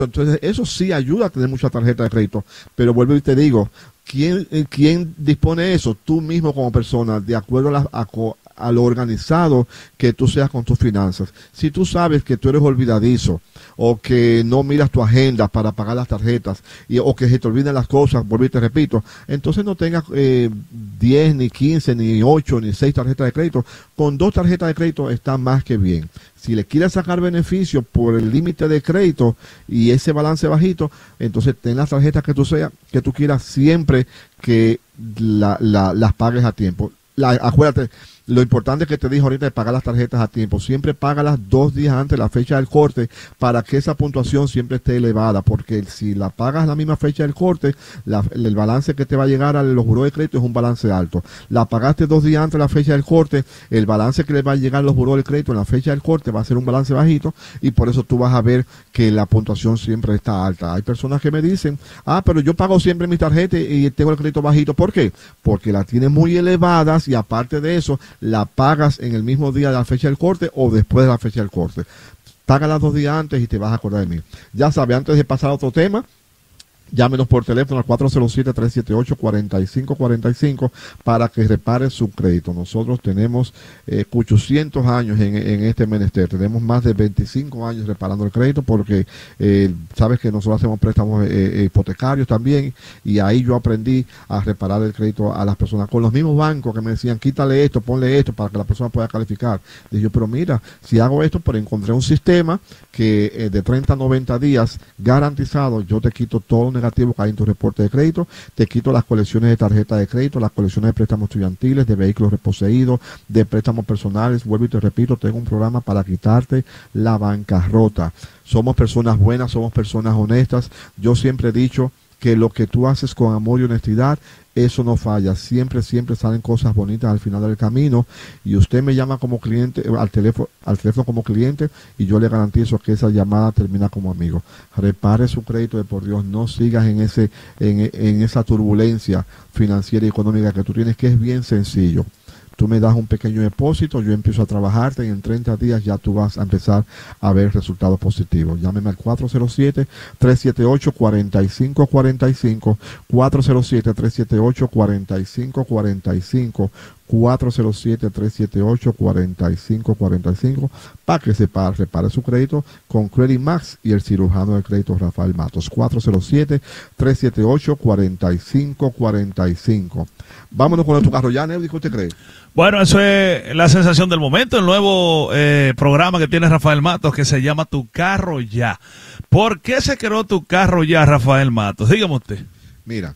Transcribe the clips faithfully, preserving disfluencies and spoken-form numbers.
Entonces, eso sí ayuda a tener mucha tarjeta de crédito. Pero vuelvo y te digo, ¿quién, eh, quién dispone de eso? Tú mismo como persona, de acuerdo a, la, a, a lo organizado que tú seas con tus finanzas. Si tú sabes que tú eres olvidadizo, o que no miras tu agenda para pagar las tarjetas, y, o que se te olvidan las cosas, vuelvo y te repito, entonces no tengas eh, diez, ni quince, ni ocho, ni seis tarjetas de crédito. Con dos tarjetas de crédito está más que bien. Si le quieres sacar beneficio por el límite de crédito y ese balance bajito, entonces ten las tarjetas que tú sea, que tú quieras, siempre que la, la, las pagues a tiempo. La, acuérdate, lo importante que te dije ahorita es pagar las tarjetas a tiempo. Siempre págalas dos días antes de la fecha del corte para que esa puntuación siempre esté elevada, porque si la pagas la misma fecha del corte, la, el balance que te va a llegar a los buros de crédito es un balance alto. La pagaste dos días antes de la fecha del corte, el balance que le va a llegar a los buros de crédito en la fecha del corte va a ser un balance bajito, y por eso tú vas a ver que la puntuación siempre está alta. Hay personas que me dicen, ah, pero yo pago siempre mi tarjeta y tengo el crédito bajito. ¿Por qué? Porque la tienes muy elevadas, y aparte de eso, la pagas en el mismo día de la fecha del corte o después de la fecha del corte. Págala dos días antes y te vas a acordar de mí. Ya sabes, antes de pasar a otro tema, llámenos por teléfono al cuatro cero siete, tres siete ocho, cuatro cinco cuatro cinco para que repare su crédito. Nosotros tenemos eh, ochocientos años en, en este menester. Tenemos más de veinticinco años reparando el crédito, porque eh, sabes que nosotros hacemos préstamos eh, hipotecarios también, y ahí yo aprendí a reparar el crédito a las personas. Con los mismos bancos que me decían, quítale esto, ponle esto para que la persona pueda calificar. Dije yo, pero mira, si hago esto, pero encontré un sistema que eh, de treinta a noventa días garantizado, yo te quito todo lo negativo que hay en tu reporte de crédito, te quito las colecciones de tarjeta de crédito, las colecciones de préstamos estudiantiles, de vehículos reposeídos, de préstamos personales. Vuelvo y te repito, tengo un programa para quitarte la bancarrota. Somos personas buenas, somos personas honestas. Yo siempre he dicho que lo que tú haces con amor y honestidad, eso no falla. Siempre, siempre salen cosas bonitas al final del camino, y usted me llama como cliente, al teléfono, al teléfono como cliente, y yo le garantizo que esa llamada termina como amigo. Repare su crédito, de por Dios, no sigas en ese, en, en esa turbulencia financiera y económica que tú tienes, que es bien sencillo. Tú me das un pequeño depósito, yo empiezo a trabajarte, y en treinta días ya tú vas a empezar a ver resultados positivos. Llámeme al cuatro cero siete, tres siete ocho, cuatro cinco cuatro cinco, cuatro cero siete, tres siete ocho, cuatro cinco cuatro cinco, cuatro cero siete, tres siete ocho, cuatro cinco cuatro cinco, para que se repare su crédito con Credit Max y el cirujano de crédito Rafael Matos. Cuatro cero siete, tres siete ocho, cuatro cinco cuatro cinco. Vámonos con tu carro ya, Neudi, ¿qué usted cree? Bueno, eso es la sensación del momento, el nuevo eh, programa que tiene Rafael Matos, que se llama Tu Carro Ya. ¿Por qué se creó Tu Carro Ya, Rafael Matos? Dígame usted. Mira,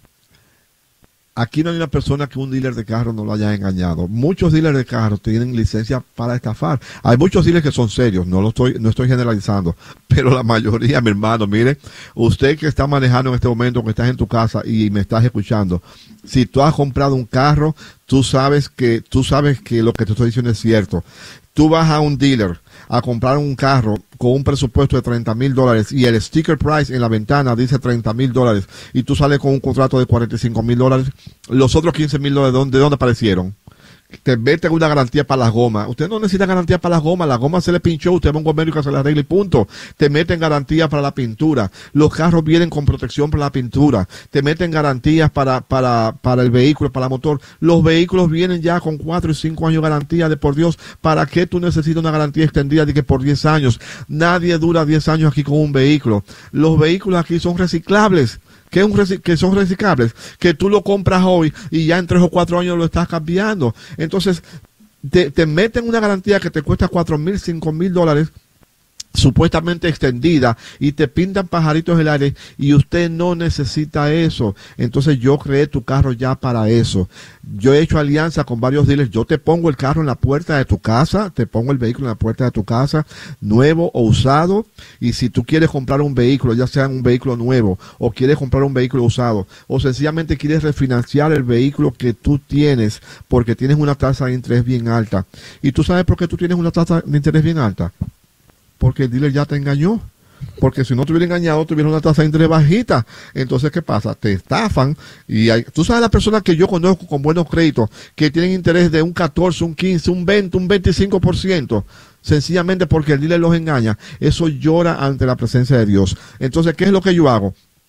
aquí no hay una persona que un dealer de carro no lo haya engañado. Muchos dealers de carro tienen licencia para estafar. Hay muchos dealers que son serios, no lo estoy, no estoy generalizando, pero la mayoría, mi hermano, mire, usted que está manejando en este momento, que estás en tu casa y me estás escuchando, si tú has comprado un carro, tú sabes que, tú sabes que lo que te estoy diciendo es cierto. Tú vas a un dealer a comprar un carro con un presupuesto de treinta mil dólares y el sticker price en la ventana dice treinta mil dólares, y tú sales con un contrato de cuarenta y cinco mil dólares, los otros quince mil dólares, ¿de dónde, de dónde aparecieron? Te meten una garantía para las gomas. Usted no necesita garantía para las gomas. La goma se le pinchó, usted va a un gomero que se le arregle y punto. Te meten garantía para la pintura. Los carros vienen con protección para la pintura. Te meten garantías para, para, para el vehículo, para el motor. Los vehículos vienen ya con cuatro y cinco años de garantía. De por Dios, ¿para qué tú necesitas una garantía extendida de que por diez años? Nadie dura diez años aquí con un vehículo. Los vehículos aquí son reciclables. Que, un rec que son reciclables, que tú lo compras hoy y ya en tres o cuatro años lo estás cambiando. Entonces, te, te meten una garantía que te cuesta cuatro mil, cinco mil dólares, supuestamente extendida, y te pintan pajaritos en el aire, y usted no necesita eso. Entonces yo creé Tu Carro Ya para eso. Yo he hecho alianza con varios dealers. Yo te pongo el carro en la puerta de tu casa, te pongo el vehículo en la puerta de tu casa, nuevo o usado, y si tú quieres comprar un vehículo, ya sea un vehículo nuevo, o quieres comprar un vehículo usado, o sencillamente quieres refinanciar el vehículo que tú tienes, porque tienes una tasa de interés bien alta. ¿Y tú sabes por qué tú tienes una tasa de interés bien alta? Porque el dealer ya te engañó. porque si no te hubiera engañado, tuviera una tasa de interés bajita. Entonces, ¿qué pasa? Te estafan y hay, tú sabes las personas que yo conozco con buenos créditos, que tienen interés de un catorce, un quince, un veinte, un veinticinco por ciento, sencillamente porque el dealer los engaña. Eso llora ante la presencia de Dios. Entonces, ¿qué es lo que yo hago?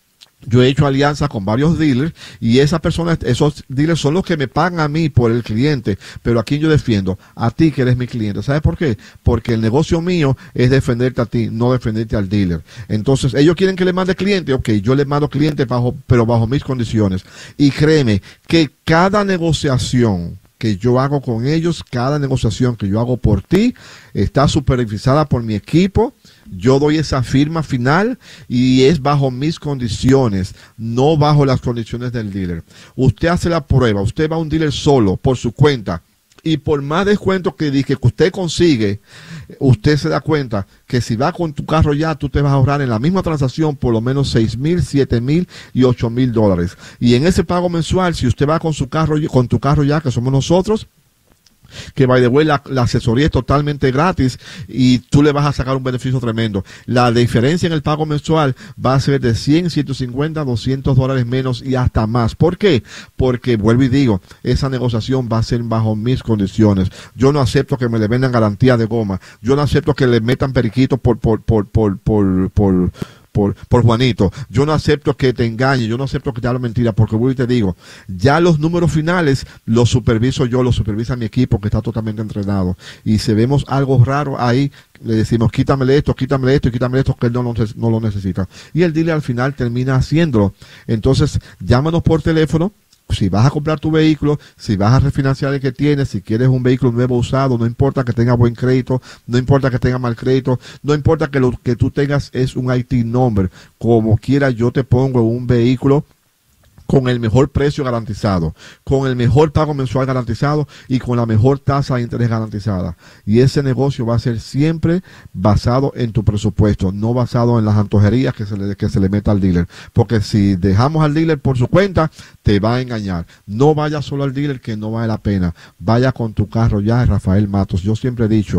Yo he hecho alianzas con varios dealers y esas personas, esos dealers son los que me pagan a mí por el cliente, pero a quien yo defiendo, a ti que eres mi cliente. ¿Sabes por qué? Porque el negocio mío es defenderte a ti, no defenderte al dealer. Entonces, ellos quieren que le mande cliente, ok, yo le mando cliente bajo, pero bajo mis condiciones. Y créeme que cada negociación que yo hago con ellos, cada negociación que yo hago por ti, está supervisada por mi equipo. Yo doy esa firma final y es bajo mis condiciones, no bajo las condiciones del dealer. Usted hace la prueba, usted va a un dealer solo, por su cuenta, y por más descuento que dije que usted consigue, usted se da cuenta que si va con tu carro ya, tú te vas a ahorrar en la misma transacción por lo menos seis mil, siete mil y ocho mil dólares. Y en ese pago mensual, si usted va con su carro, con tu carro ya, que somos nosotros, que by the way, la, la asesoría es totalmente gratis y tú le vas a sacar un beneficio tremendo. La diferencia en el pago mensual va a ser de cien, ciento cincuenta, doscientos dólares menos y hasta más. ¿Por qué? Porque, vuelvo y digo, esa negociación va a ser bajo mis condiciones. Yo no acepto que me le vendan garantía de goma. Yo no acepto que le metan periquitos por, por, por, por, por, por Por, por Juanito. Yo no acepto que te engañe, yo no acepto que te hable mentira, porque voy y te digo, ya los números finales los superviso yo, los supervisa mi equipo que está totalmente entrenado. Y si vemos algo raro ahí, le decimos, quítamele esto, quítamele esto y quítamele esto, que él no lo, no lo necesita. Y el dealer al final termina haciéndolo. Entonces, llámanos por teléfono. Si vas a comprar tu vehículo, si vas a refinanciar el que tienes, si quieres un vehículo nuevo usado, no importa que tenga buen crédito, no importa que tenga mal crédito, no importa que lo que tú tengas es un I T number, como quiera yo te pongo un vehículo con el mejor precio garantizado, con el mejor pago mensual garantizado y con la mejor tasa de interés garantizada. Y ese negocio va a ser siempre basado en tu presupuesto, no basado en las antojerías que se le, que se le meta al dealer. Porque si dejamos al dealer por su cuenta, te va a engañar. No vaya solo al dealer, que no vale la pena. Vaya con tu carro ya, Rafael Matos. Yo siempre he dicho,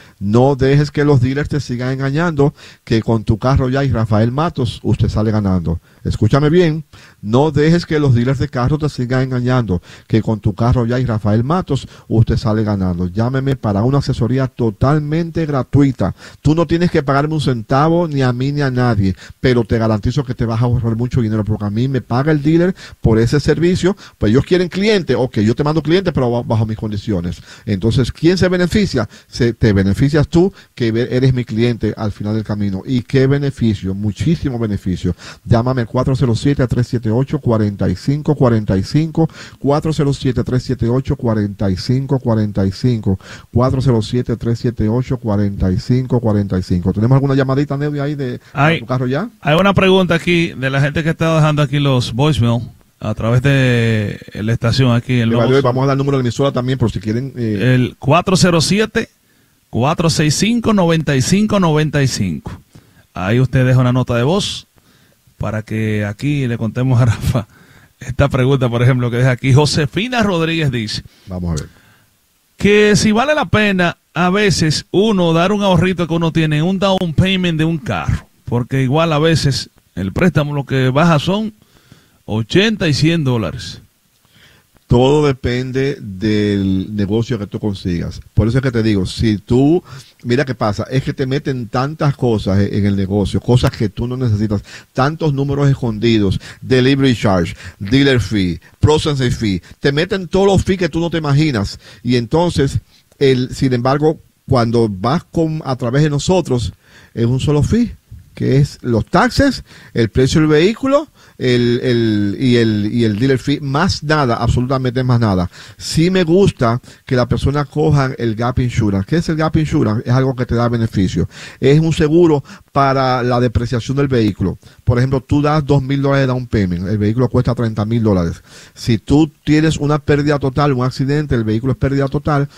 no dejes que los dealers te sigan engañando, que con tu carro ya y Rafael Matos usted sale ganando. Escúchame bien, no dejes que los dealers de carro te sigan engañando, que con tu carro ya y Rafael Matos usted sale ganando. Llámeme para una asesoría totalmente gratuita. Tú no tienes que pagarme un centavo ni a mí ni a nadie, pero te garantizo que te vas a ahorrar mucho dinero, porque a mí me paga el dealer por ese servicio. Pues ellos quieren cliente, ok, yo te mando cliente, pero bajo mis condiciones. Entonces, ¿quién se beneficia? Se te beneficias tú, que eres mi cliente al final del camino. ¿Y qué beneficio? Muchísimo beneficio. Llámame al cuatro cero siete, tres siete ocho, cuatro cinco cuatro cinco, cuatro cero siete, tres siete ocho, cuatro cinco cuatro cinco, cuatro cero siete, tres siete ocho, cuatro cinco cuatro cinco. ¿Tenemos alguna llamadita, Nevi, ahí de, hay, de tu carro ya? Hay una pregunta aquí de la gente que está dejando aquí los voicemail a través de la estación aquí. En Los... Vamos a dar el número de emisora también por si quieren. Eh... El cuatro cero siete, cuatro seis cinco, nueve cinco nueve cinco. Ahí usted deja una nota de voz para que aquí le contemos a Rafa esta pregunta, por ejemplo, que deja aquí. Josefina Rodríguez dice, vamos a ver, que si vale la pena a veces uno dar un ahorrito que uno tiene, un down payment de un carro, porque igual a veces el préstamo lo que baja son ochenta y cien dólares. Todo depende del negocio que tú consigas. Por eso es que te digo, si tú, mira qué pasa, es que te meten tantas cosas en el negocio, cosas que tú no necesitas, tantos números escondidos, delivery charge, dealer fee, processing fee, te meten todos los fees que tú no te imaginas. Y entonces, el, sin embargo, cuando vas con, a través de nosotros, es un solo fee, que es los taxes, el precio del vehículo, el, el, y el, y el dealer fee, más nada, absolutamente más nada. Sí me gusta que la persona coja el gap insurance. ¿Qué es el gap insurance? Es algo que te da beneficio. Es un seguro para la depreciación del vehículo. Por ejemplo, tú das dos mil dólares de down payment, el vehículo cuesta treinta mil dólares. Si tú tienes una pérdida total, un accidente, el vehículo es pérdida total,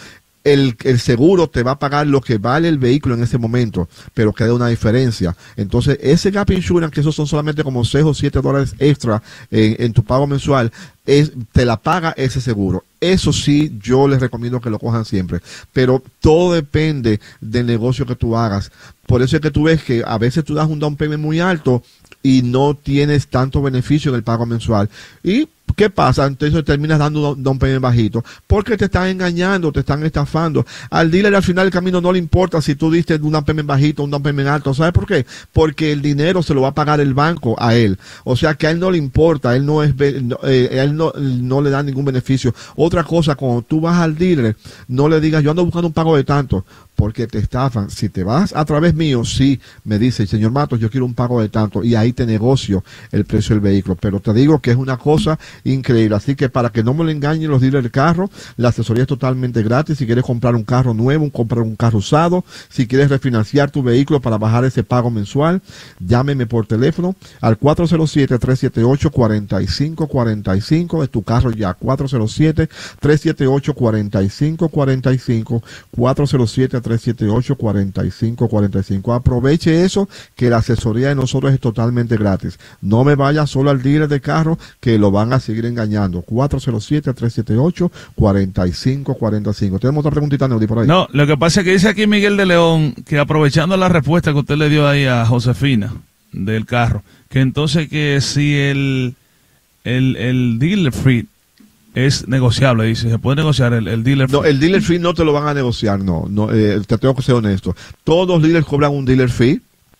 El, el seguro te va a pagar lo que vale el vehículo en ese momento, pero queda una diferencia. Entonces, ese gap insurance, que esos son solamente como seis o siete dólares extra en, en tu pago mensual, es, te la paga ese seguro. Eso sí, yo les recomiendo que lo cojan siempre. Pero todo depende del negocio que tú hagas. Por eso es que tú ves que a veces tú das un down payment muy alto y no tienes tanto beneficio en el pago mensual. ¿Y qué pasa? Entonces terminas dando un down payment bajito. Porque te están engañando, te están estafando. Al dealer al final del camino no le importa si tú diste un down payment bajito o un down payment alto. ¿Sabes por qué? Porque el dinero se lo va a pagar el banco a él. O sea que a él no le importa, él no es, eh, él no, no le da ningún beneficio. Otra cosa, cuando tú vas al dealer, no le digas, yo ando buscando un pago de tanto, porque te estafan. Si te vas a través mío, sí, me dice, señor Matos, yo quiero un pago de tanto, y ahí te negocio el precio del vehículo. Pero te digo que es una cosa increíble. Así que para que no me lo engañen los dealers de carro, la asesoría es totalmente gratis. Si quieres comprar un carro nuevo, comprar un carro usado, si quieres refinanciar tu vehículo para bajar ese pago mensual, llámeme por teléfono al cuatro cero siete, tres siete ocho, cuatro cinco cuatro cinco. Es tu carro ya. cuatro cero siete, tres siete ocho, cuatro cinco cuatro cinco. cuatro cero siete, tres siete ocho, cuatro cinco cuatro cinco. Aproveche eso, que la asesoría de nosotros es totalmente gratis. No me vaya solo al dealer de carro, que lo van a seguir engañando. cuatro cero siete, tres siete ocho, cuatro cinco cuatro cinco. ¿Tenemos otra preguntita, Neudi, por ahí? No, lo que pasa es que dice aquí Miguel de León que, aprovechando la respuesta que usted le dio ahí a Josefina del carro, que entonces que si el, el, el dealer free es negociable, dice, se puede negociar el, el dealer fee. No, el dealer fee no te lo van a negociar, no, no eh, te tengo que ser honesto. Todos los dealers cobran un dealer fee.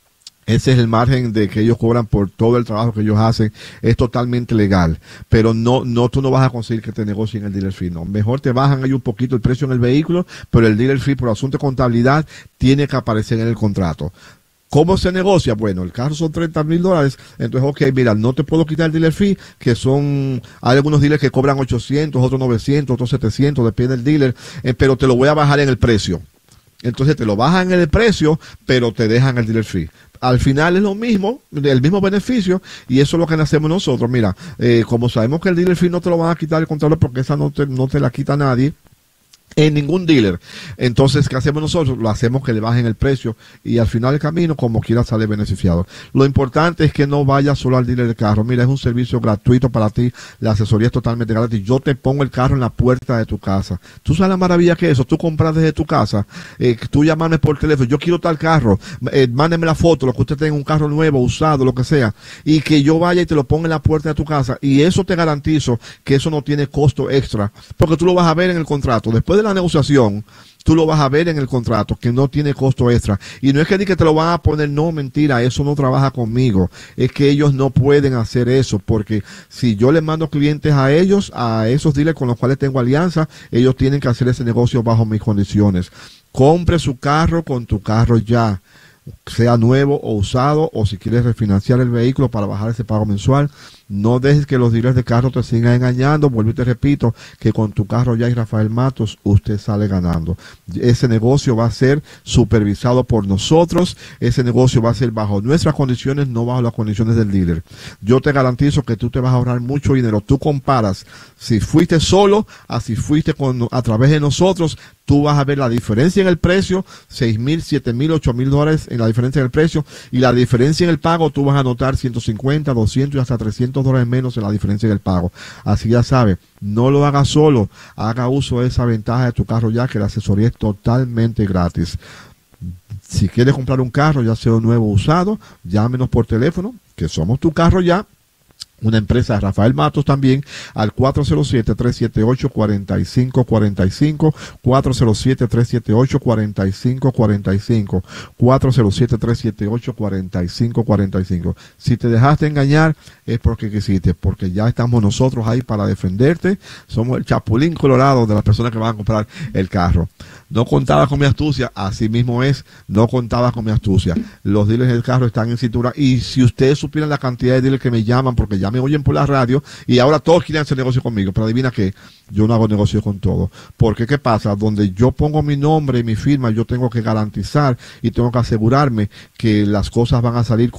Ese es el margen de que ellos cobran por todo el trabajo que ellos hacen. Es totalmente legal. Pero no, no, tú no vas a conseguir que te negocien el dealer fee, no. Mejor te bajan ahí un poquito el precio en el vehículo, pero el dealer fee por asunto de contabilidad tiene que aparecer en el contrato. ¿Cómo se negocia? Bueno, el carro son treinta mil dólares, entonces, ok, mira, no te puedo quitar el dealer fee, que son, hay algunos dealers que cobran ochocientos, otros novecientos, otros setecientos, depende del dealer, eh, pero te lo voy a bajar en el precio. Entonces te lo bajan en el precio, pero te dejan el dealer fee. Al final es lo mismo, el mismo beneficio, y eso es lo que hacemos nosotros. Mira, eh, como sabemos que el dealer fee no te lo van a quitar el contador, porque esa no te, no te la quita nadie, en ningún dealer. Entonces, ¿qué hacemos nosotros? Lo hacemos que le bajen el precio, y al final del camino, como quiera, sale beneficiado. Lo importante es que no vayas solo al dealer de carro. Mira, es un servicio gratuito para ti. La asesoría es totalmente gratis. Yo te pongo el carro en la puerta de tu casa. ¿Tú sabes la maravilla que es eso? Tú compras desde tu casa, eh, tú llamarme por teléfono, yo quiero tal carro, eh, mándeme la foto, lo que usted tenga, un carro nuevo, usado, lo que sea, y que yo vaya y te lo ponga en la puerta de tu casa, y eso te garantizo que eso no tiene costo extra, porque tú lo vas a ver en el contrato. Después de la negociación, tú lo vas a ver en el contrato, que no tiene costo extra. Y no es que, que te lo van a poner, no, mentira, eso no trabaja conmigo. Es que ellos no pueden hacer eso, porque si yo les mando clientes a ellos, a esos dealers con los cuales tengo alianza, ellos tienen que hacer ese negocio bajo mis condiciones. Compre su carro con tu carro ya, sea nuevo o usado, o si quieres refinanciar el vehículo para bajar ese pago mensual. No dejes que los dealers de carro te sigan engañando. Vuelvo y te repito que con tu carro ya y Rafael Matos, usted sale ganando. Ese negocio va a ser supervisado por nosotros. Ese negocio va a ser bajo nuestras condiciones, no bajo las condiciones del dealer. Yo te garantizo que tú te vas a ahorrar mucho dinero. Tú comparas si fuiste solo a si fuiste con, a través de nosotros. Tú vas a ver la diferencia en el precio, seis mil, siete mil, ocho mil dólares en la diferencia en el precio, y la diferencia en el pago, tú vas a notar ciento cincuenta, doscientos y hasta trescientos dólares menos en la diferencia en el pago. Así ya sabe, no lo haga solo, haga uso de esa ventaja de tu carro ya, que la asesoría es totalmente gratis. Si quieres comprar un carro, ya sea nuevo o usado, llámenos por teléfono, que somos tu carro ya. Una empresa de Rafael Matos también, al cuatro cero siete, tres siete ocho, cuatro cinco cuatro cinco, cuatro cero siete, tres siete ocho, cuatro cinco cuatro cinco, cuatro cero siete, tres siete ocho, cuatro cinco cuatro cinco. Si te dejaste engañar, es porque quisiste, porque ya estamos nosotros ahí para defenderte. Somos el chapulín colorado de las personas que van a comprar el carro. No contabas con mi astucia, así mismo es, no contabas con mi astucia. Los dealers del carro están en cintura, y si ustedes supieran la cantidad de dealers que me llaman, porque ya me oyen por la radio, y ahora todos quieren hacer negocio conmigo, pero adivina qué, yo no hago negocio con todo. Porque ¿qué pasa? Donde yo pongo mi nombre y mi firma, yo tengo que garantizar y tengo que asegurarme que las cosas van a salir con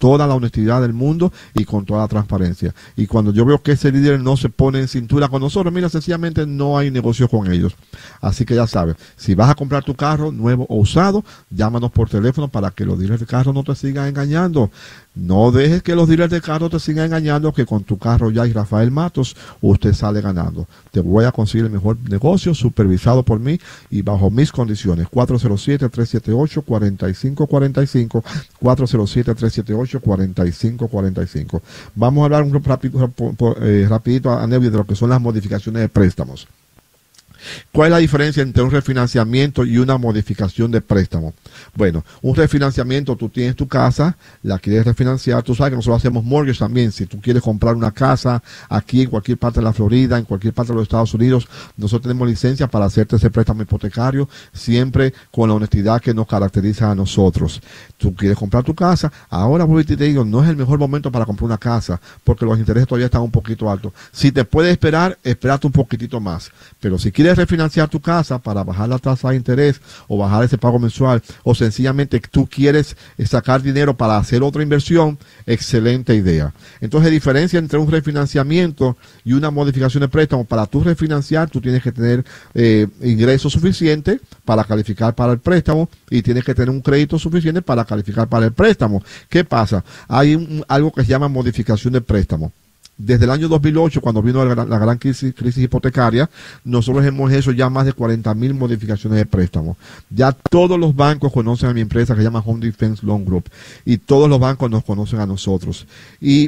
toda la honestidad del mundo y con toda la transparencia. Y cuando yo veo que ese líder no se pone en cintura con nosotros, mira, sencillamente no hay negocio con ellos. Así que ya sabes, si vas a comprar tu carro nuevo o usado, llámanos por teléfono para que los dealers de carro no te sigan engañando. No dejes que los dealers de carro te sigan engañando, que con tu carro ya y Rafael Matos usted sale ganando. Te voy a conseguir el mejor negocio supervisado por mí y bajo mis condiciones. cuatro cero siete, tres siete ocho, cuatro cinco cuatro cinco, cuatro cero siete, tres siete ocho, cuatro cinco cuatro cinco. Vamos a hablar un rapidito, eh, rapidito a Nevi de lo que son las modificaciones de préstamos. ¿Cuál es la diferencia entre un refinanciamiento y una modificación de préstamo? Bueno, un refinanciamiento, tú tienes tu casa, la quieres refinanciar, tú sabes que nosotros hacemos mortgage también. Si tú quieres comprar una casa aquí en cualquier parte de la Florida, en cualquier parte de los Estados Unidos, nosotros tenemos licencia para hacerte ese préstamo hipotecario, siempre con la honestidad que nos caracteriza a nosotros. Tú quieres comprar tu casa, ahora voy y te digo, no es el mejor momento para comprar una casa, porque los intereses todavía están un poquito altos. Si te puedes esperar, espérate un poquitito más. Pero si quieres refinanciar tu casa para bajar la tasa de interés o bajar ese pago mensual, o sencillamente tú quieres sacar dinero para hacer otra inversión, excelente idea. Entonces, la diferencia entre un refinanciamiento y una modificación de préstamo: para tú refinanciar, tú tienes que tener eh, ingresos suficientes para calificar para el préstamo y tienes que tener un crédito suficiente para calificar para el préstamo. ¿Qué pasa? Hay un, algo que se llama modificación de préstamo. Desde el año dos mil ocho, cuando vino la, la gran crisis, crisis hipotecaria, nosotros hemos hecho ya más de cuarenta mil modificaciones de préstamos. Ya todos los bancos conocen a mi empresa que se llama Home Defense Loan Group, y todos los bancos nos conocen a nosotros. ¿Y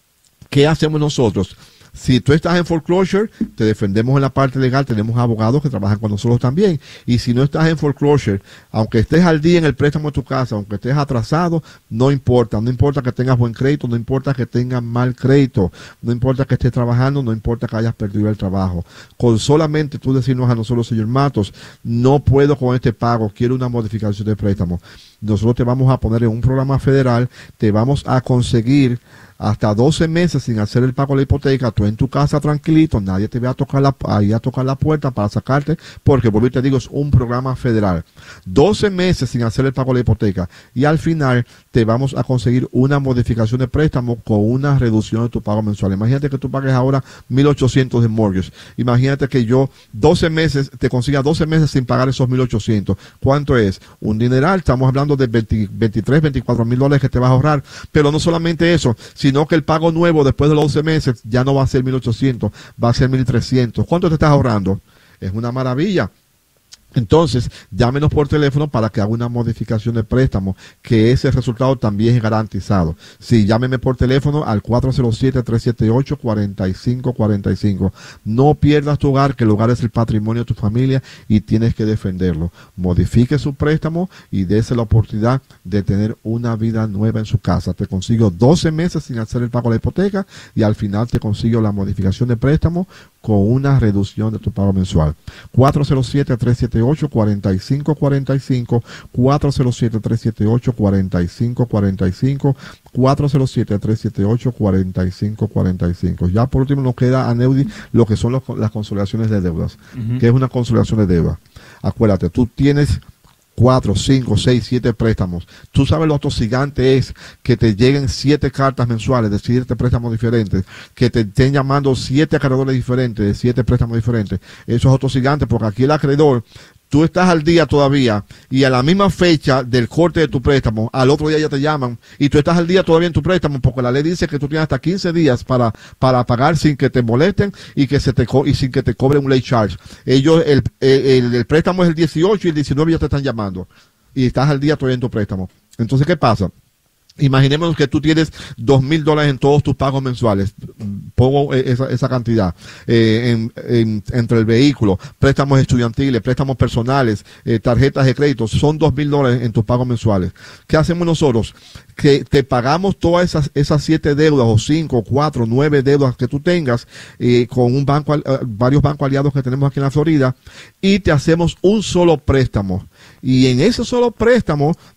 qué hacemos nosotros? Si tú estás en foreclosure, te defendemos en la parte legal, tenemos abogados que trabajan con nosotros también. Y si no estás en foreclosure, aunque estés al día en el préstamo de tu casa, aunque estés atrasado, no importa. No importa que tengas buen crédito, no importa que tengas mal crédito, no importa que estés trabajando, no importa que hayas perdido el trabajo. Con solamente tú decirnos a nosotros, señor Matos, no puedo con este pago, quiero una modificación de préstamo. Nosotros te vamos a poner en un programa federal, te vamos a conseguir hasta doce meses sin hacer el pago de la hipoteca, tú en tu casa tranquilito, nadie te va a tocar la, ahí a tocar la puerta para sacarte, porque por te digo, es un programa federal. doce meses sin hacer el pago de la hipoteca, y al final te vamos a conseguir una modificación de préstamo con una reducción de tu pago mensual. Imagínate que tú pagues ahora mil ochocientos de mortgage. Imagínate que yo doce meses, te consiga doce meses sin pagar esos mil ochocientos. ¿Cuánto es? Un dineral. Estamos hablando de veinte, veintitrés, veinticuatro mil dólares que te vas a ahorrar. Pero no solamente eso, sino que el pago nuevo después de los doce meses ya no va a ser mil ochocientos, va a ser mil trescientos. ¿Cuánto te estás ahorrando? Es una maravilla. Entonces, llámenos por teléfono para que haga una modificación de préstamo, que ese resultado también es garantizado. Sí, llámeme por teléfono al cuatro cero siete, tres siete ocho, cuatro cinco cuatro cinco. No pierdas tu hogar, que el hogar es el patrimonio de tu familia y tienes que defenderlo. Modifique su préstamo y dése la oportunidad de tener una vida nueva en su casa. Te consigo doce meses sin hacer el pago de la hipoteca y al final te consigo la modificación de préstamo con una reducción de tu pago mensual. cuatro cero siete, tres siete ocho, cuatro cinco cuatro cinco, cuatro cero siete, tres siete ocho, cuatro cinco cuatro cinco, cuatro cero siete, tres siete ocho, cuatro cinco cuatro cinco. Ya por último nos queda a Neudi lo que son los, las consolidaciones de deudas. Uh-huh. ¿Qué es una consolidación de deuda? Acuérdate, tú tienes cuatro, cinco, seis, siete préstamos. Tú sabes lo atosigante es que te lleguen siete cartas mensuales de siete préstamos diferentes, que te estén llamando siete acreedores diferentes de siete préstamos diferentes. Eso es atosigante, porque aquí el acreedor, tú estás al día todavía y a la misma fecha del corte de tu préstamo, al otro día ya te llaman y tú estás al día todavía en tu préstamo, porque la ley dice que tú tienes hasta quince días para, para pagar sin que te molesten y que se te co y sin que te cobren un late charge. Ellos, el, el, el préstamo es el dieciocho y el diecinueve ya te están llamando y estás al día todavía en tu préstamo. Entonces, ¿qué pasa? Imaginemos que tú tienes dos mil dólares en todos tus pagos mensuales. Pongo esa, esa cantidad eh, en, en, entre el vehículo, préstamos estudiantiles, préstamos personales, eh, tarjetas de crédito. Son dos mil dólares en tus pagos mensuales. ¿Qué hacemos nosotros? Que te pagamos todas esas, esas siete deudas o cinco, cuatro, nueve deudas que tú tengas eh, con un banco, eh, varios bancos aliados que tenemos aquí en la Florida, y te hacemos un solo préstamo. Y en ese solo préstamo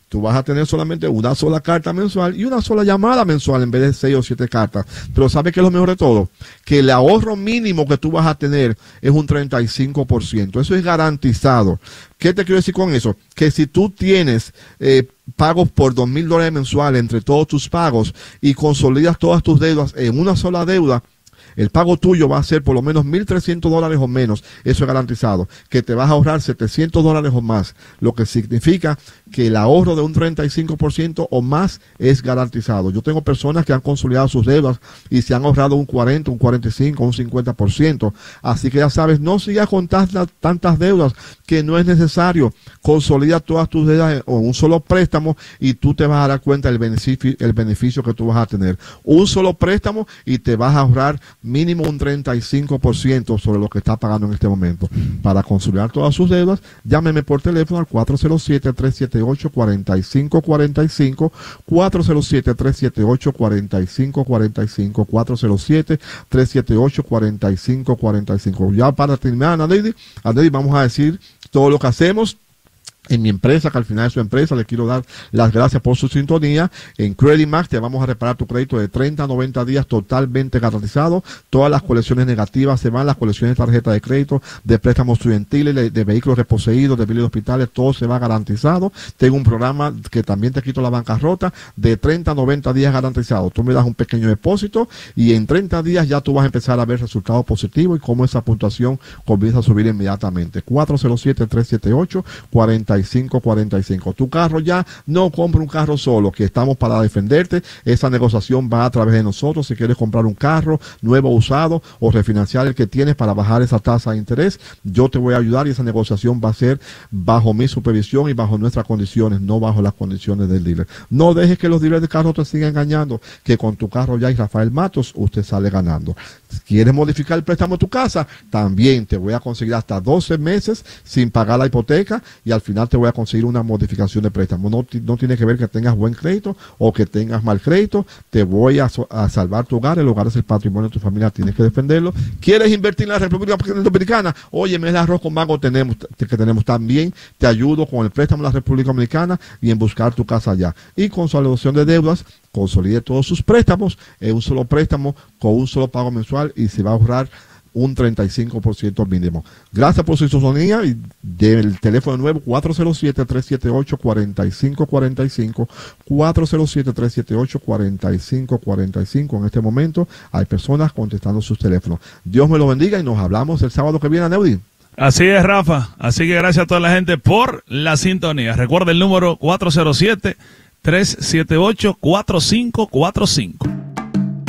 Tú vas a tener solamente una sola carta mensual y una sola llamada mensual en vez de seis o siete cartas. Pero ¿sabes qué es lo mejor de todo? Que el ahorro mínimo que tú vas a tener es un treinta y cinco por ciento. Eso es garantizado. ¿Qué te quiero decir con eso? Que si tú tienes eh, pagos por dos mil dólares mensuales entre todos tus pagos y consolidas todas tus deudas en una sola deuda, el pago tuyo va a ser por lo menos mil trescientos dólares o menos. Eso es garantizado. Que te vas a ahorrar setecientos dólares o más. Lo que significa que el ahorro de un treinta y cinco por ciento o más es garantizado. Yo tengo personas que han consolidado sus deudas y se han ahorrado un cuarenta, un cuarenta y cinco, un cincuenta por ciento. Así que ya sabes, no sigas con tantas, tantas deudas que no es necesario. Consolida todas tus deudas en un solo préstamo y tú te vas a dar cuenta del beneficio, el beneficio que tú vas a tener. Un solo préstamo y te vas a ahorrar mínimo un treinta y cinco por ciento sobre lo que está pagando en este momento. Para consolidar todas sus deudas, llámeme por teléfono al cuatro cero siete, tres siete ocho, cuatro cinco cuatro cinco, cuatro cero siete, tres siete ocho, cuatro cinco cuatro cinco, cuatro cero siete, tres siete ocho, cuatro cinco cuatro cinco. Ya para terminar, Anady, Anady, vamos a decir todo lo que hacemos en mi empresa, que al final de su empresa le quiero dar las gracias por su sintonía. En Credit Max te vamos a reparar tu crédito de treinta a noventa días totalmente garantizado. Todas las colecciones negativas se van, las colecciones de tarjeta de crédito, de préstamos estudiantiles, de, de vehículos reposeídos, de biles de hospitales, todo se va garantizado. Tengo un programa que también te quito la bancarrota de treinta a noventa días garantizado. Tú me das un pequeño depósito y en treinta días ya tú vas a empezar a ver resultados positivos y cómo esa puntuación comienza a subir inmediatamente. cuatro cero siete, tres siete ocho, cuatro cinco cuatro cinco. Tu carro ya, no compra un carro solo, que estamos para defenderte. Esa negociación va a través de nosotros. Si quieres comprar un carro nuevo, usado o refinanciar el que tienes para bajar esa tasa de interés, yo te voy a ayudar y esa negociación va a ser bajo mi supervisión y bajo nuestras condiciones, no bajo las condiciones del dealer. No dejes que los dealers de carro te sigan engañando, que con tu carro ya y Rafael Matos usted sale ganando. Si quieres modificar el préstamo de tu casa, también te voy a conseguir hasta doce meses sin pagar la hipoteca y al final te voy a conseguir una modificación de préstamo. No, no tiene que ver que tengas buen crédito o que tengas mal crédito. Te voy a, a salvar tu hogar. El hogar es el patrimonio de tu familia. Tienes que defenderlo. ¿Quieres invertir en la República Dominicana? Óyeme, el arroz con mango tenemos, que tenemos también. Te ayudo con el préstamo de la República Dominicana y en buscar tu casa allá. Y consolidación de deudas. Consolide todos sus préstamos en un solo préstamo con un solo pago mensual y se va a ahorrar un treinta y cinco por ciento mínimo. Gracias por su sintonía y del teléfono nuevo cuatro cero siete, tres siete ocho, cuatro cinco cuatro cinco, cuatro cero siete, tres siete ocho, cuatro cinco cuatro cinco. En este momento hay personas contestando sus teléfonos. Dios me lo bendiga y nos hablamos el sábado que viene, Neudi. Así es, Rafa. Así que gracias a toda la gente por la sintonía. Recuerda el número cuatro cero siete, tres siete ocho, cuatro cinco cuatro cinco.